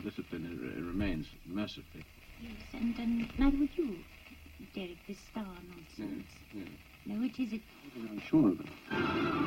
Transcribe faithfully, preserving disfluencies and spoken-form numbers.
discipline it, it remains, mercifully. Yes, and, and neither would you, Derek, this star nonsense. Yes, yes. Now, which is it? I'm sure of it.